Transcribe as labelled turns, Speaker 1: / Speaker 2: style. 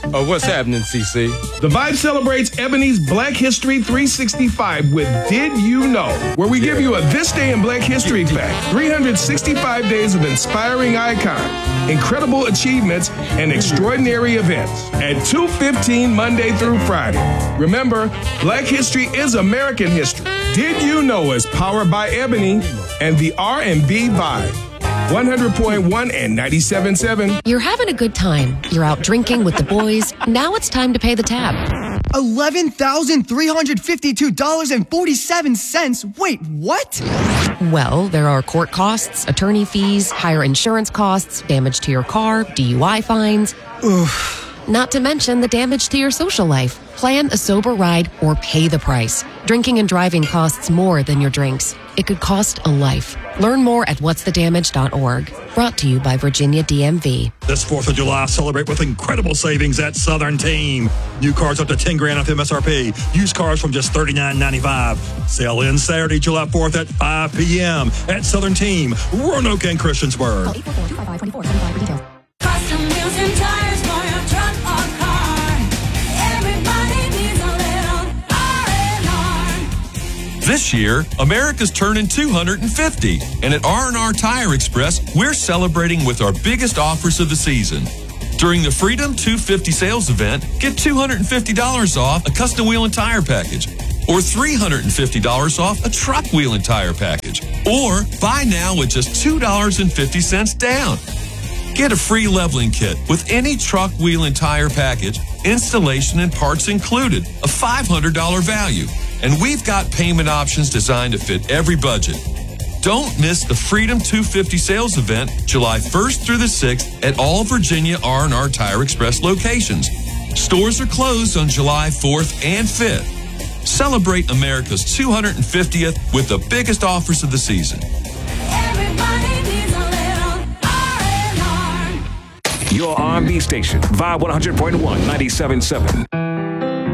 Speaker 1: Oh, what's happening, CC?
Speaker 2: The Vibe celebrates Ebony's Black History 365 with Did You Know? Where we give you a This Day in Black History fact. 365 days of inspiring icons, incredible achievements, and extraordinary events. At 2:15 Monday through Friday. Remember, Black History is American history. Did You Know is powered by Ebony and the R&B Vibe. 100.1 and 97.7.
Speaker 3: You're having a good time. You're out drinking with the boys. Now it's time to pay the tab.
Speaker 4: $11,352.47. Wait, what?
Speaker 3: Well, there are court costs, attorney fees, higher insurance costs, damage to your car, DUI fines.
Speaker 4: Oof.
Speaker 3: Not to mention the damage to your social life. Plan a sober ride or pay the price. Drinking and driving costs more than your drinks. It could cost a life. Learn more at whatsthedamage.org. Brought to you by Virginia DMV.
Speaker 5: This 4th of July, celebrate with incredible savings at Southern Team. New cars up to $10,000 off MSRP. Used cars from just $39.95. Sale ends Saturday, July 4th at 5 p.m. at Southern Team, Roanoke and Christiansburg.
Speaker 3: Call 844-255-2475 for details.
Speaker 6: Custom wheels and tires for your truck or car. Everybody needs a little R&R.
Speaker 7: This year, America's turning 250, and at R&R Tire Express, we're celebrating with our biggest offers of the season. During the Freedom 250 sales event, get $250 off a custom wheel and tire package, or $350 off a truck wheel and tire package, or buy now with just $2.50 down. Get a free leveling kit with any truck, wheel, and tire package, installation and parts included, a $500 value. And we've got payment options designed to fit every budget. Don't miss the Freedom 250 sales event July 1st through the 6th at all Virginia R&R Tire Express locations. Stores are closed on July 4th and 5th. Celebrate America's 250th with the biggest offers of the season.
Speaker 6: Everybody needs a little R&R.
Speaker 8: Your R&B station, Vibe 100.1, 97.7.